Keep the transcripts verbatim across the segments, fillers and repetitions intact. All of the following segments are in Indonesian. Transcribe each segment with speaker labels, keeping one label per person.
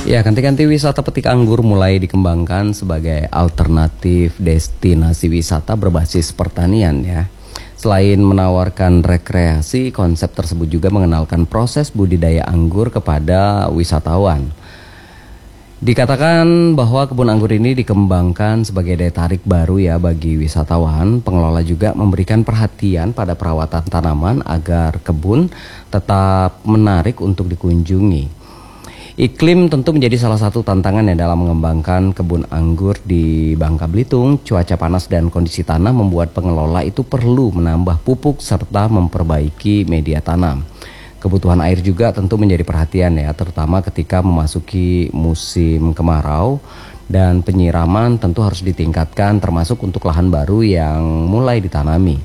Speaker 1: Ya, kanti-kanti wisata petik anggur mulai dikembangkan sebagai alternatif destinasi wisata berbasis pertanian ya. Selain menawarkan rekreasi, konsep tersebut juga mengenalkan proses budidaya anggur kepada wisatawan. Dikatakan bahwa kebun anggur ini dikembangkan sebagai daya tarik baru ya bagi wisatawan. Pengelola juga memberikan perhatian pada perawatan tanaman agar kebun tetap menarik untuk dikunjungi. Iklim tentu menjadi salah satu tantangan ya dalam mengembangkan kebun anggur di Bangka Belitung. Cuaca panas dan kondisi tanah membuat pengelola itu perlu menambah pupuk serta memperbaiki media tanam. Kebutuhan air juga tentu menjadi perhatian ya, terutama ketika memasuki musim kemarau, dan penyiraman tentu harus ditingkatkan termasuk untuk lahan baru yang mulai ditanami.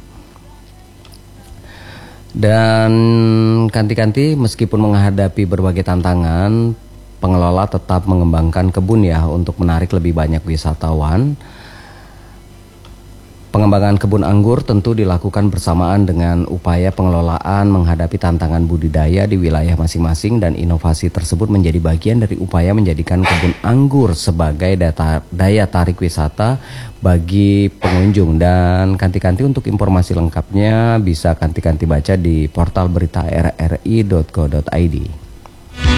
Speaker 1: Dan kanti-kanti meskipun menghadapi berbagai tantangan, pengelola tetap mengembangkan kebun ya untuk menarik lebih banyak wisatawan. Pengembangan kebun anggur tentu dilakukan bersamaan dengan upaya pengelolaan menghadapi tantangan budidaya di wilayah masing-masing, dan inovasi tersebut menjadi bagian dari upaya menjadikan kebun anggur sebagai data, daya tarik wisata bagi pengunjung. Dan kanti-kanti untuk informasi lengkapnya bisa kanti-kanti baca di portal berita r r i dot co dot i d.